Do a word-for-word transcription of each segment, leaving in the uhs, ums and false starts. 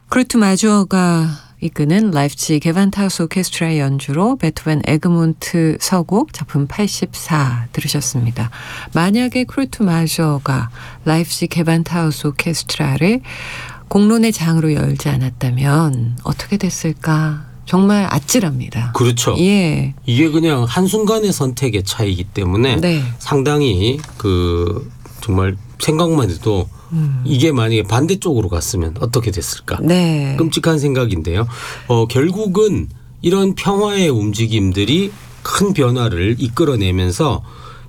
크루트 마주어가 이끄는 라이프치히 게반타우스 오케스트라의 연주로 베토벤 에그몬트 서곡 작품 팔십사 들으셨습니다. 만약에 크루트 마주어가 라이프치히 게반타우스 오케스트라를 공론의 장으로 열지 않았다면 어떻게 됐을까? 정말 아찔합니다. 그렇죠. 예. 이게 그냥 한순간의 선택의 차이이기 때문에 네. 상당히 그 정말 생각만 해도 음. 이게 만약에 반대쪽으로 갔으면 어떻게 됐을까. 네. 끔찍한 생각인데요. 어, 결국은 이런 평화의 움직임들이 큰 변화를 이끌어내면서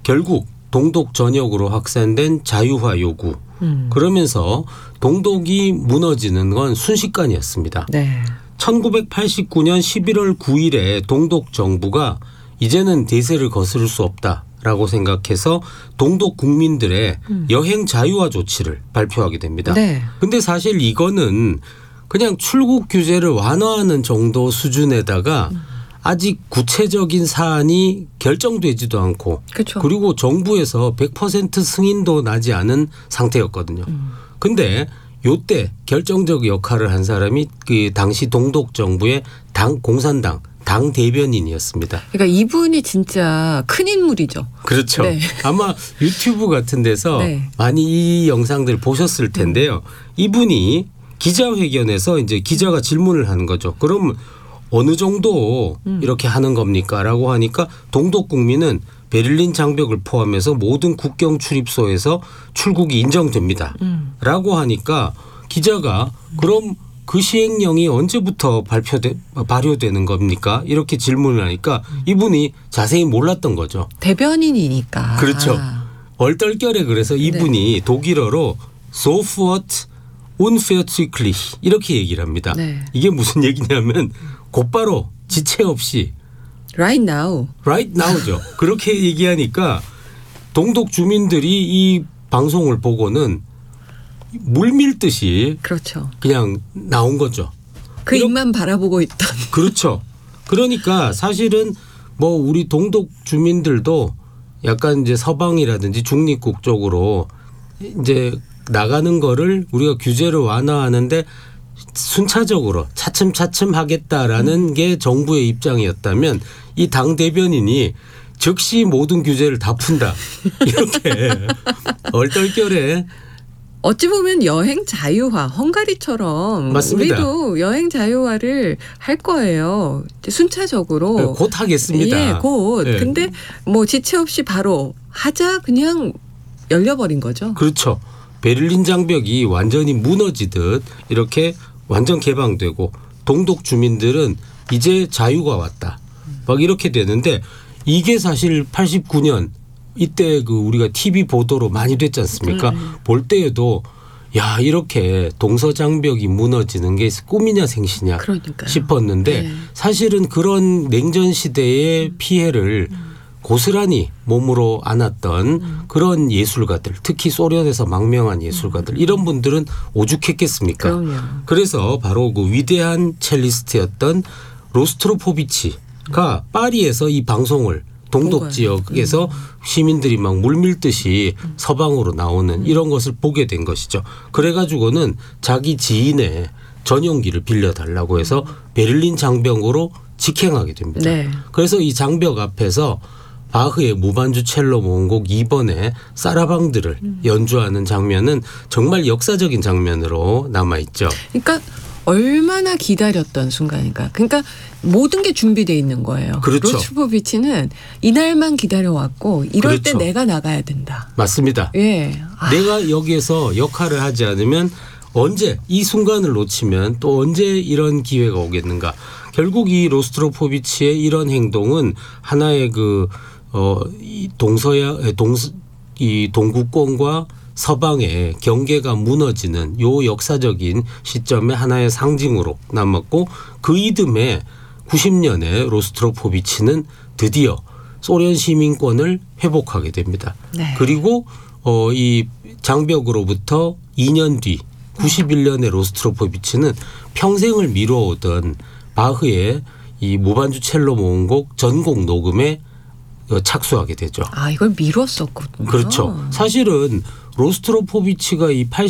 결국 동독 전역으로 확산된 자유화 요구. 음. 그러면서 동독이 무너지는 건 순식간이었습니다. 네. 천구백팔십구 년 십일월 구일에 동독 정부가 이제는 대세를 거스를 수 없다라고 생각해서 동독 국민들의 음. 여행 자유화 조치를 발표하게 됩니다. 네. 근데 사실 이거는 그냥 출국 규제를 완화하는 정도 수준에다가 음. 아직 구체적인 사안이 결정되지도 않고 그쵸. 그리고 정부에서 백 퍼센트 승인도 나지 않은 상태였거든요. 음. 근데 요때 결정적 역할을 한 사람이 그 당시 동독 정부의 당 공산당 당 대변인이었습니다. 그러니까 이분이 진짜 큰 인물이죠. 그렇죠. 네. 아마 유튜브 같은 데서 네. 많이 이 영상들 보셨을 텐데요. 음. 이분이 기자회견에서 이제 기자가 질문을 하는 거죠. 그럼 어느 정도 음. 이렇게 하는 겁니까?라고 하니까 동독 국민은 베를린 장벽을 포함해서 모든 국경 출입소에서 출국이 인정됩니다. 음. 라고 하니까 기자가 그럼 그 시행령이 언제부터 발표돼, 발효되는 겁니까? 이렇게 질문을 하니까 이분이 자세히 몰랐던 거죠. 대변인이니까. 그렇죠. 얼떨결에 그래서 이분이 네. 독일어로 sofort unverzüglich 이렇게 얘기를 합니다. 네. 이게 무슨 얘기냐면 곧바로 지체 없이 Right now. Right now죠. 그렇게 얘기하니까 동독 주민들이 이 방송을 보고는 물밀듯이 그렇죠. 그냥 나온 거죠. 그 입만 바라보고 있던. 그렇죠. 그러니까 사실은 뭐 우리 동독 주민들도 약간 이제 서방이라든지 중립국 쪽으로 이제 나가는 거를 우리가 규제를 완화하는데 순차적으로 차츰차츰 하겠다라는 음. 게 정부의 입장이었다면 이 당 대변인이 즉시 모든 규제를 다 푼다. 이렇게 얼떨결에 어찌 보면 여행 자유화, 헝가리처럼 맞습니다. 우리도 여행 자유화를 할 거예요. 순차적으로. 네, 곧 하겠습니다. 예, 곧. 네. 근데 뭐 지체 없이 바로 하자 그냥 열려버린 거죠. 그렇죠. 베를린 장벽이 완전히 무너지듯 이렇게 완전 개방되고 동독 주민들은 이제 자유가 왔다. 막 이렇게 되는데 이게 사실 팔십구 년 이때 그 우리가 티비 보도로 많이 됐지 않습니까? 음. 볼 때에도 야 이렇게 동서장벽이 무너지는 게 꿈이냐 생시냐 그러니까요. 싶었는데 네. 사실은 그런 냉전 시대의 피해를 음. 고스란히 몸으로 안았던 음. 그런 예술가들 특히 소련에서 망명한 예술가들 음. 이런 분들은 오죽했겠습니까? 그럼요. 그래서 바로 그 위대한 첼리스트였던 로스트로포비치가 파리에서 이 방송을 동독 지역에서 음. 시민들이 막 물밀듯이 음. 서방으로 나오는 음. 이런 것을 보게 된 것이죠. 그래가지고는 자기 지인의 전용기를 빌려달라고 해서 음. 베를린 장벽으로 직행하게 됩니다. 네. 그래서 이 장벽 앞에서 바흐의 무반주 첼로 모음곡 이 번의 사라방들을 음. 연주하는 장면은 정말 역사적인 장면으로 남아있죠. 그러니까 얼마나 기다렸던 순간인가. 그러니까 모든 게 준비되어 있는 거예요. 그렇죠. 로스트로포비치는 이날만 기다려왔고 이럴 그렇죠. 때 내가 나가야 된다. 맞습니다. 예. 아. 내가 여기에서 역할을 하지 않으면 언제 이 순간을 놓치면 또 언제 이런 기회가 오겠는가. 결국 이 로스트로포비치의 이런 행동은 하나의 그 어, 이 동서야 동 이 동구권과 서방의 경계가 무너지는 요 역사적인 시점의 하나의 상징으로 남았고 그 이듬해 구십 년에 로스트로포비치는 드디어 소련 시민권을 회복하게 됩니다. 네. 그리고 어, 이 장벽으로부터 이 년 뒤 구십일 년에 로스트로포비치는 평생을 미뤄오던 바흐의 이 무반주 첼로 모음곡 전곡 녹음에 착수하게 되죠. 아, 이걸 미뤘었거든요. 그렇죠. 사실은 로스트로포비치가 이